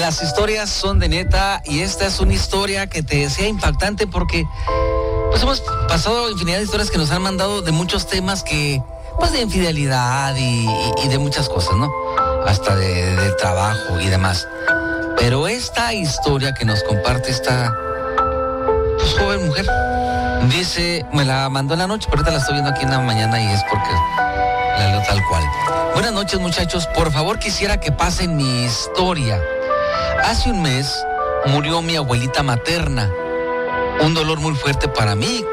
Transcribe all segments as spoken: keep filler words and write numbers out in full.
las historias son de neta y esta es una historia que te sea impactante porque pues hemos pasado infinidad de historias que nos han mandado de muchos temas que, pues de infidelidad y, y, y de muchas cosas, ¿no? Hasta de, de trabajo y demás. Pero esta historia que nos comparte esta pues, joven mujer, dice, me la mandó en la noche, pero ahorita la estoy viendo aquí en la mañana y es porque la leo tal cual. Buenas noches, muchachos, por favor quisiera que pasen mi historia. Hace un mes murió mi abuelita materna, un dolor muy fuerte para mí,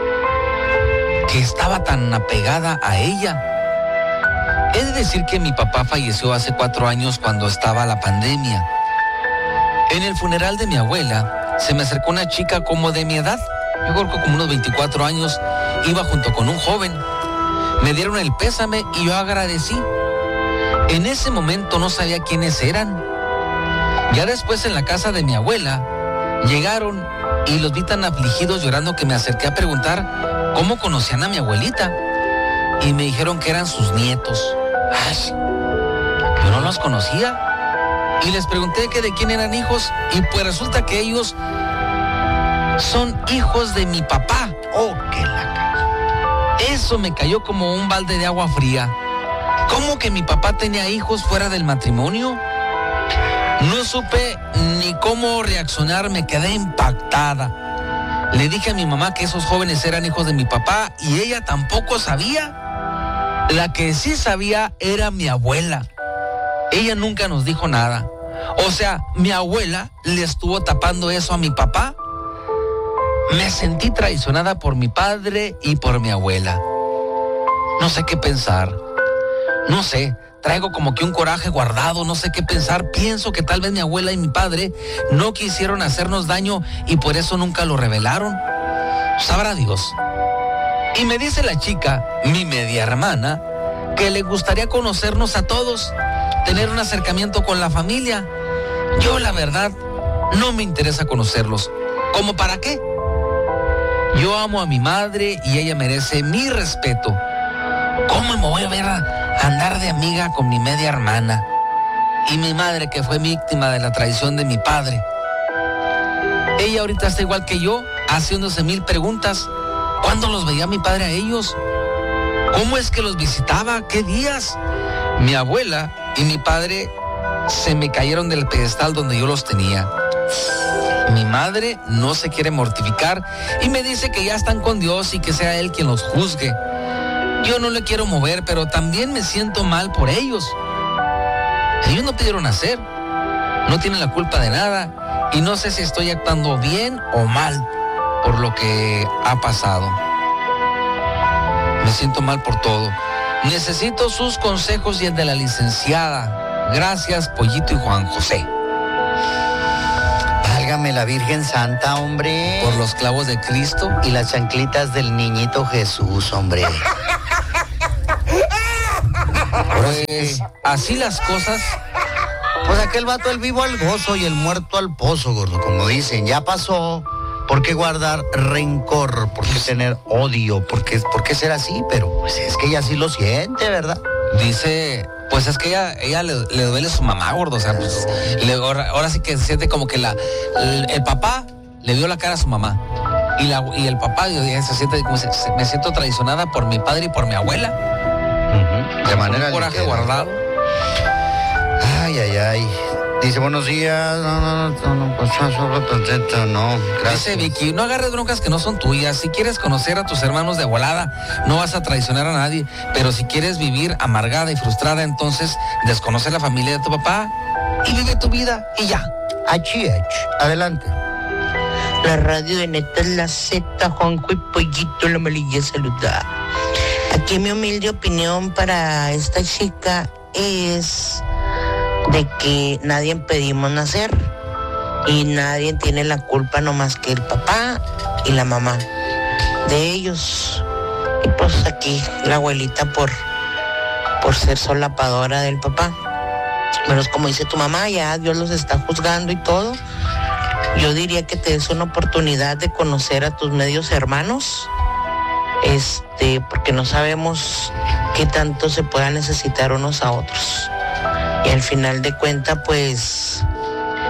que estaba tan apegada a ella. He de decir que mi papá falleció hace cuatro años cuando estaba la pandemia. En el funeral de mi abuela se me acercó una chica como de mi edad, yo creo que como unos veinticuatro años, iba junto con un joven. Me dieron el pésame y yo agradecí. En ese momento no sabía quiénes eran. Ya después en la casa de mi abuela llegaron y los vi tan afligidos llorando que me acerqué a preguntar cómo conocían a mi abuelita y me dijeron que eran sus nietos. Ay, yo no los conocía y les pregunté que de quién eran hijos y pues resulta que ellos son hijos de mi papá. Oh, que la calle. Eso me cayó como un balde de agua fría. ¿Cómo que mi papá tenía hijos fuera del matrimonio? No supe ni cómo reaccionar, me quedé impactada. Le dije a mi mamá que esos jóvenes eran hijos de mi papá y ella tampoco sabía. La que sí sabía era mi abuela. Ella nunca nos dijo nada. O sea, mi abuela le estuvo tapando eso a mi papá. Me sentí traicionada por mi padre y por mi abuela. No sé qué pensar. No sé. Traigo como que un coraje guardado, no sé qué pensar. Pienso que tal vez mi abuela y mi padre no quisieron hacernos daño y por eso nunca lo revelaron. Sabrá Dios. Y me dice la chica, mi media hermana, que le gustaría conocernos a todos, tener un acercamiento con la familia. Yo, la verdad, no me interesa conocerlos. ¿Cómo para qué? Yo amo a mi madre y ella merece mi respeto. ¿Cómo me voy a ver a andar de amiga con mi media hermana? Y mi madre, que fue víctima de la traición de mi padre. Ella ahorita está igual que yo, haciéndose mil preguntas. ¿Cuándo los veía mi padre a ellos? ¿Cómo es que los visitaba? ¿Qué días? Mi abuela y mi padre se me cayeron del pedestal donde yo los tenía. Mi madre no se quiere mortificar y me dice que ya están con Dios y que sea Él quien los juzgue. Yo no le quiero mover, pero también me siento mal por ellos. Ellos no pidieron nacer, no tienen la culpa de nada y no sé si estoy actuando bien o mal por lo que ha pasado. Me siento mal por todo. Necesito sus consejos y el de la licenciada. Gracias, Pollito y Juan José. Válgame la Virgen Santa, hombre. Por los clavos de Cristo y las chanclitas del niñito Jesús, hombre. Pues así las cosas. Pues aquel vato, el vivo al gozo y el muerto al pozo, gordo, como dicen, ya pasó. ¿Por qué guardar rencor? ¿Por qué tener odio? ¿Por qué, por qué ser así? Pero pues es que ella sí lo siente, ¿verdad? Dice, pues es que ella, ella le, le duele su mamá, gordo. O sea, pues, le, ahora, ahora sí que se siente como que la, el, el papá le vio la cara a su mamá. Y, la, y el papá se siente como se, se, me siento traicionada por mi padre y por mi abuela. Uh-huh. De manera un coraje ligera. Guardado. Ay, ay, ay. Dice, buenos días. No, no, no, no, pues solo contento, no. Gracias. Dice Vicky, no agarres broncas que no son tuyas. Si quieres conocer a tus hermanos de volada, no vas a traicionar a nadie. Pero si quieres vivir amargada y frustrada, entonces desconoce la familia de tu papá y vive tu vida y ya. Achi, achi. Adelante. La radio de neta es la Z, Juanjo y Pollito, la malilla saluda. Aquí mi humilde opinión para esta chica es de que nadie pedimos nacer y nadie tiene la culpa nomás que el papá y la mamá de ellos. Y pues aquí la abuelita por, por ser solapadora del papá. Pero es como dice tu mamá, ya Dios los está juzgando y todo. Yo diría que te des una oportunidad de conocer a tus medios hermanos, este, porque no sabemos qué tanto se pueda necesitar unos a otros. Y al final de cuentas, pues,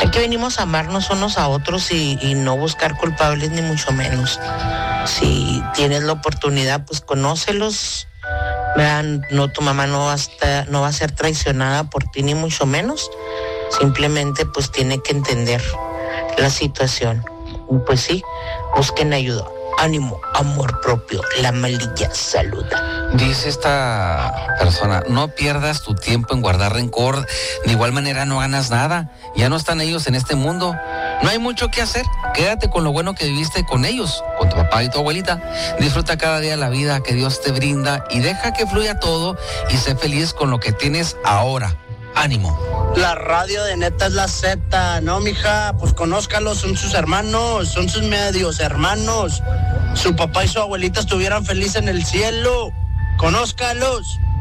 Aquí venimos a amarnos unos a otros y, y no buscar culpables ni mucho menos. Si tienes la oportunidad, pues conócelos. Vean, no, tu mamá no va, a estar, no va a ser traicionada por ti ni mucho menos. Simplemente pues tiene que entender la situación. Y pues sí, busquen ayuda. Ánimo, amor propio, la malilla saluda. Dice esta persona, no pierdas tu tiempo en guardar rencor, de igual manera no ganas nada, ya no están ellos en este mundo, no hay mucho que hacer, quédate con lo bueno que viviste con ellos, con tu papá y tu abuelita, disfruta cada día la vida que Dios te brinda y deja que fluya todo y sé feliz con lo que tienes ahora. Ánimo. La radio de Neta es la Z, ¿no, mija? Pues conózcalos, son sus hermanos, son sus medios hermanos. Su papá y su abuelita estuvieran felices en el cielo. Conózcalos.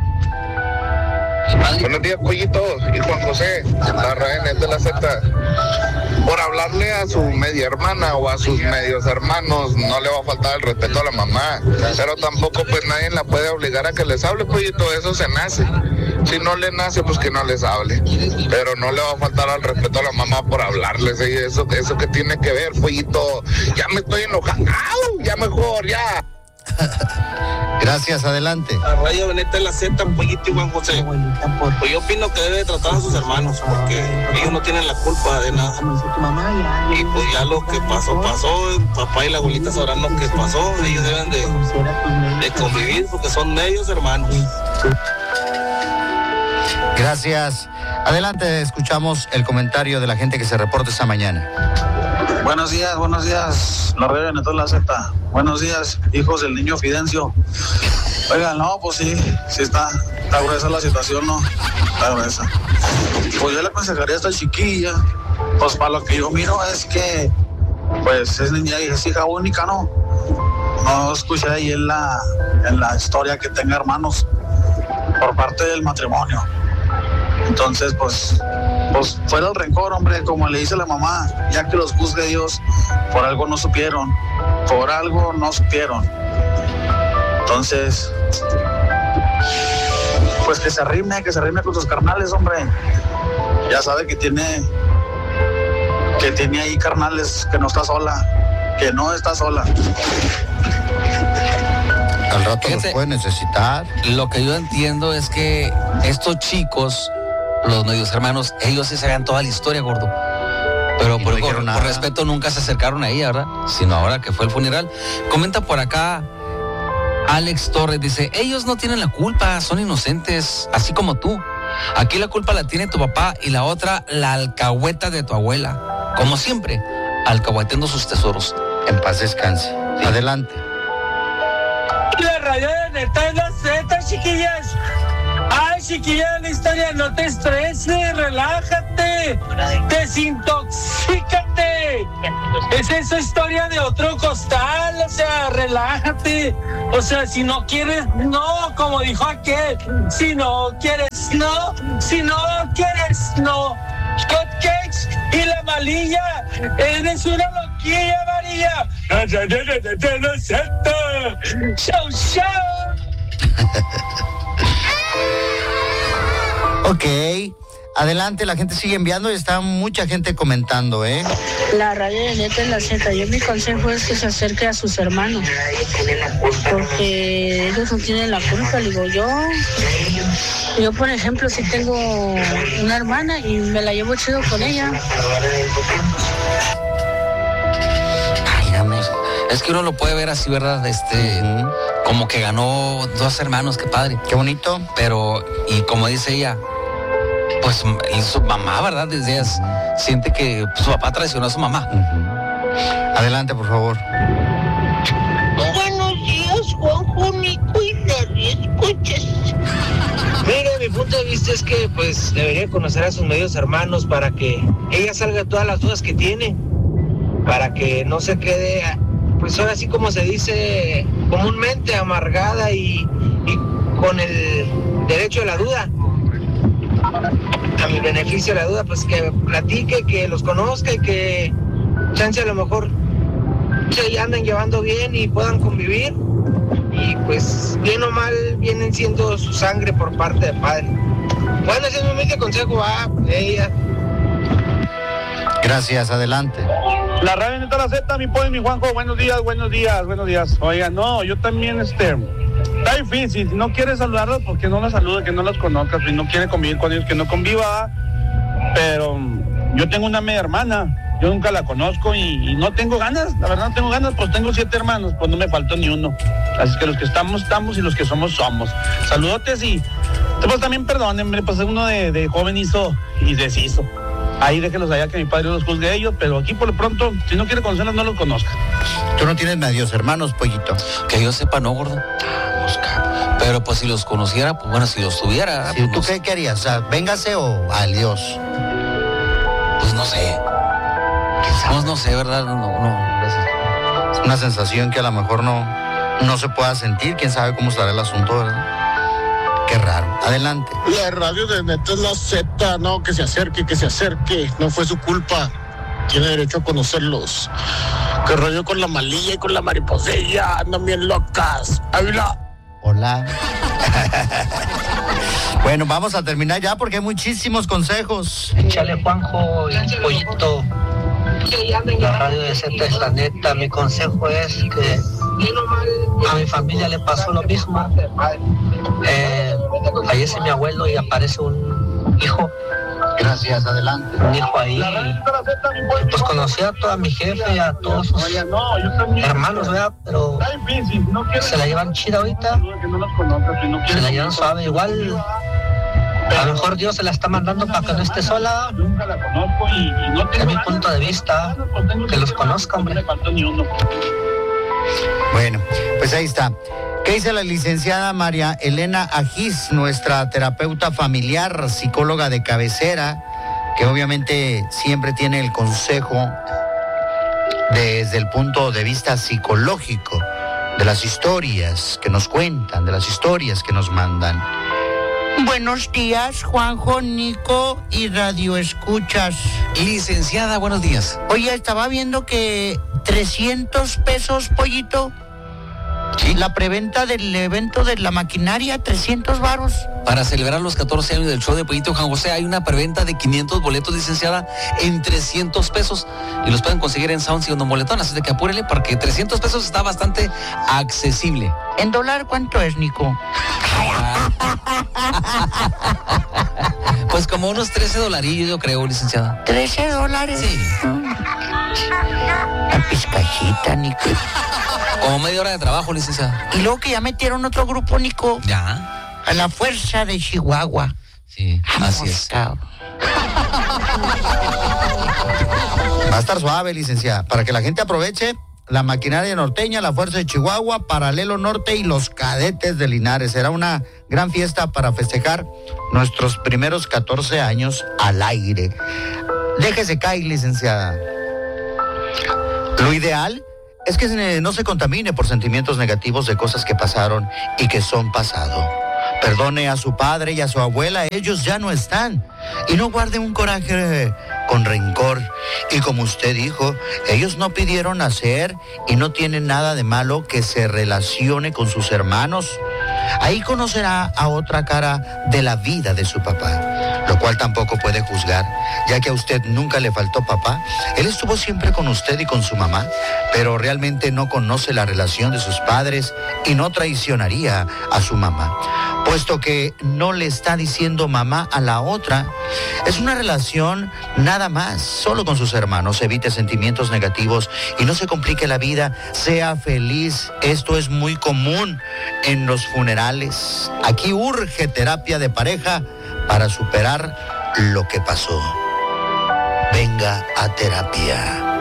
Buenos días, pollitos, y Juan José, la radio de Neta es la Z. Por hablarle a su media hermana o a sus medios hermanos, no le va a faltar el respeto a la mamá, pero tampoco pues nadie la puede obligar a que les hable, pollito, eso se nace. Si no le nace, pues que no les hable, pero no le va a faltar al respeto a la mamá por hablarles, y eso, eso que tiene que ver, pollito, ya me estoy enojando, ya mejor, ya. Gracias, adelante. La radio Veneta es la Z, Pollito y Juan José. Pues yo opino que debe tratar a sus hermanos porque ellos no tienen la culpa de nada. Y pues ya lo que pasó, pasó. El papá y la abuelita sabrán lo que pasó. Ellos deben de, de convivir porque son medios hermanos. Gracias. Adelante, escuchamos el comentario de la gente que se reporta esta mañana. Buenos días, buenos días, la radio de Neta es la Z. Buenos días, hijos del niño Fidencio. Oigan, no, pues sí, sí está, está gruesa la situación, ¿no? Está gruesa. Pues yo le aconsejaría a esta chiquilla, pues para lo que yo miro es que, pues es niña y es hija única, ¿no? No escuché ahí en la, en la historia que tenga hermanos por parte del matrimonio. Entonces, pues, pues fuera el rencor, hombre, como le dice la mamá, ya que los juzgue Dios, por algo no supieron, por algo no supieron. Entonces, pues que se arrime, que se arrime con sus carnales, hombre. Ya sabe que tiene, que tiene ahí carnales, que no está sola, que no está sola. Al rato Fíjate, los puede necesitar. Lo que yo entiendo es que estos chicos, los medios hermanos, ellos sí sabían toda la historia, gordo. Pero Y por, no dijeron por, nada. por respeto nunca se acercaron a ella, ¿verdad? Sino ahora que fue el funeral. Comenta por acá Alex Torres, dice, ellos no tienen la culpa, son inocentes, así como tú. Aquí la culpa la tiene tu papá y la otra, la alcahueta de tu abuela. Como siempre, alcahueteando sus tesoros. En paz descanse. Sí. Adelante. La radio de Neta es la Z, chiquillas. Ay, chiquilla, la historia, no te estreses, relájate, desintoxícate. Es esa historia de otro costal, o sea, relájate. O sea, si no quieres, no, como dijo aquel. Si no quieres, no. Si no quieres, no. Cupcakes y la malilla. Eres una loquilla, María. De la Z. Show, show. Ok, adelante, la gente sigue enviando y está mucha gente comentando, ¿eh? La radio de Neta es la Z. Yo mi consejo es que se acerque a sus hermanos, porque ellos no tienen la culpa. Digo, yo, yo por ejemplo, sí tengo una hermana y me la llevo chido con ella. Ay, dame. Es que uno lo puede ver así, ¿verdad? Este, Ujú. como que ganó dos hermanos, qué padre. Qué bonito. Pero, y como dice ella, pues su mamá, ¿verdad? Desde ella siente que su papá traicionó a su mamá. Uh-huh. Adelante, por favor. Buenos días, Juanjo, Nico y nadie escuches. Mire, mi punto de vista es que pues debería conocer a sus medios hermanos para que ella salga de todas las dudas que tiene, para que no se quede, pues ahora sí como se dice comúnmente, amargada y, y con el derecho de la duda. A mi beneficio de la duda, pues que platique, que los conozca y que chance a lo mejor se andan llevando bien y puedan convivir. Y pues bien o mal vienen siendo su sangre por parte de padre. Bueno, ese es mi humilde consejo, va, ella. Gracias, adelante. La radio Neta La Z, mi pobre, mi Juanjo, buenos días, buenos días, buenos días. Oiga, no, yo también, este, está difícil, si no quieres saludarlos, porque no las salude, que no las conozcas, si no quiere convivir con ellos, que no conviva, pero yo tengo una media hermana, yo nunca la conozco y, y no tengo ganas, la verdad no tengo ganas, pues tengo siete hermanos, pues no me faltó ni uno. Así que los que estamos, estamos y los que somos, somos. Saludotes y, pues también perdónenme, pues uno de, de joven hizo y deshizo. Ahí déjenlos allá que mi padre los juzgue a ellos, pero aquí por lo pronto, si no quiere conocerlos, no los conozca. Tú no tienes medios hermanos, pollito. Que yo sepa, no, gordo. Pero pues si los conociera, pues bueno, si los tuviera. Si pues, ¿Tú no qué querías? O sea, véngase o adiós. Pues no sé. Pues no sé, ¿verdad? No, no. Es una sensación que a lo mejor no, no se pueda sentir. Quién sabe cómo estará el asunto, ¿verdad? Qué raro. Adelante. La radio de Neta La Z, no, que se acerque, que se acerque. No fue su culpa. Tiene derecho a conocerlos. Que rollo con la malilla y con la mariposilla. Andan bien locas. Ávila. Hola. Bueno, vamos a terminar ya porque hay muchísimos consejos. Échale, Juanjo y Pollito. La radio de Z es la neta. Mi consejo es que a mi familia le pasó lo mismo. Eh, fallece mi abuelo y aparece un hijo. Gracias, adelante. Un hijo ahí. Y, pues conocí a toda mi jefe, a todos sus hermanos, ¿verdad? Pero se la llevan chida ahorita. Se la llevan suave. Igual, a lo mejor Dios se la está mandando para que no esté sola. Es mi punto de vista. Que los conozca, hombre. Bueno, pues ahí está. ¿Qué dice la licenciada María Elena Agis, nuestra terapeuta familiar, psicóloga de cabecera, que obviamente siempre tiene el consejo desde el punto de vista psicológico de las historias que nos cuentan, de las historias que nos mandan? Buenos días, Juanjo, Nico y Radio Escuchas. Licenciada, buenos días. Oye, estaba viendo que trescientos pesos, Pollito. ¿Sí? La preventa del evento de la maquinaria, trescientos varos. Para celebrar los catorce años del show de Pollito Juan José hay una preventa de quinientos boletos, licenciada, en trescientos pesos. Y los pueden conseguir en Sounds y Don Boletón, así de que apúrele porque trescientos pesos está bastante accesible. ¿En dólar cuánto es, Nico? Pues como unos trece dolarillos, yo creo, licenciada. ¿trece dólares? Sí. La pizcachita, Nico. Como media hora de trabajo, licenciada. Y luego que ya metieron otro grupo, Nico. Ya. A la Fuerza de Chihuahua. Sí, Vamos, así es. Cabrón. Va a estar suave, licenciada, para que la gente aproveche la maquinaria norteña, la Fuerza de Chihuahua, Paralelo Norte y los Cadetes de Linares. Será una gran fiesta para festejar nuestros primeros catorce años al aire. Déjese caer, licenciada. Lo ideal es que no se contamine por sentimientos negativos de cosas que pasaron y que son pasado. Perdone a su padre y a su abuela, ellos ya no están. Y no guarde un coraje con rencor. Y como usted dijo, ellos no pidieron nacer y no tienen nada de malo que se relacione con sus hermanos. Ahí conocerá a otra cara de la vida de su papá, lo cual tampoco puede juzgar, ya que a usted nunca le faltó papá. Él estuvo siempre con usted y con su mamá, pero realmente no conoce la relación de sus padres y no traicionaría a su mamá, puesto que no le está diciendo mamá a la otra. Es una relación nada más, solo con sus hermanos. Evite sentimientos negativos y no se complique la vida. Sea feliz. Esto es muy común en los funerales. Aquí urge terapia de pareja para superar lo que pasó. Venga a terapia.